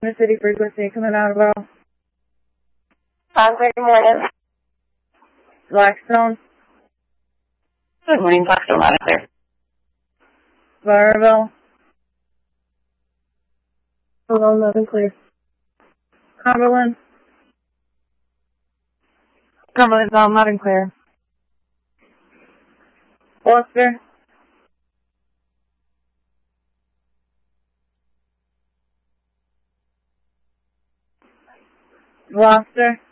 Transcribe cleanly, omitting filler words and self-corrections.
the city frequency coming out of all. 5:30 morning. Blackstone. Good morning, Blackstone, loud and clear. Varville. Hello, loud and clear. Cumberland. Cumberland's on loud and clear. Worcester. Gloucester.